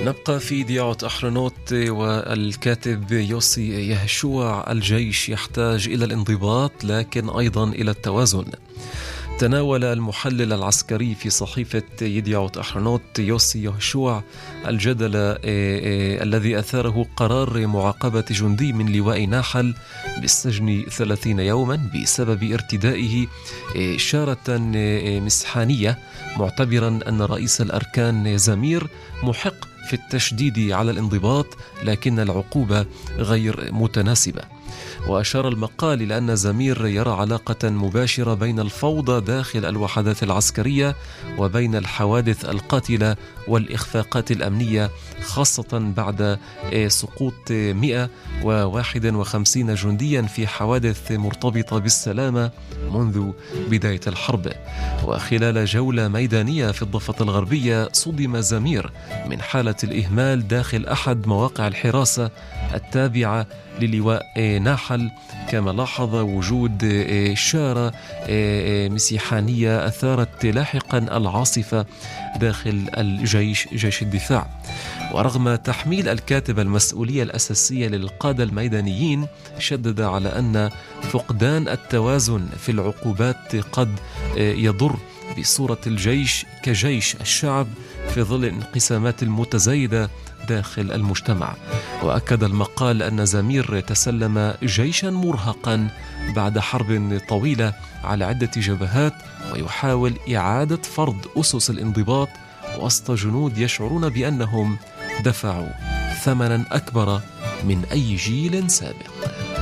نبقى في ديعة أحرنوت والكاتب يوسي يهشوع. الجيش يحتاج إلى الانضباط لكن أيضا إلى التوازن. تناول المحلل العسكري في صحيفة يديعوت أحرنوت يوسي يهشوع الجدل الذي أثاره قرار معاقبة جندي من لواء ناحل بالسجن 30 يوما بسبب ارتدائه شارة مسحانية، معتبرا أن رئيس الأركان زمير محق في التشديد على الانضباط لكن العقوبة غير متناسبة. وأشار المقال إلى أن زمير يرى علاقة مباشرة بين الفوضى داخل الوحدات العسكرية وبين الحوادث القاتلة والإخفاقات الأمنية، خاصة بعد سقوط 151 جنديا في حوادث مرتبطة بالسلامة منذ بداية الحرب. وخلال جولة ميدانية في الضفة الغربية صدم زمير من حالة الإهمال داخل أحد مواقع الحراسة التابعة للواء ناحل، كما لاحظ وجود شارة مسيحانية أثارت لاحقا العاصفة داخل جيش الدفاع. ورغم تحميل الكاتب المسؤولية الأساسية للقادة الميدانيين، شدد على أن فقدان التوازن في العقوبات قد يضر بصورة الجيش كجيش الشعب في ظل الانقسامات المتزايدة داخل المجتمع. وأكد المقال أن زمير تسلم جيشا مرهقا بعد حرب طويلة على عدة جبهات، ويحاول إعادة فرض أسس الانضباط وسط جنود يشعرون بأنهم دفعوا ثمنا أكبر من أي جيل سابق.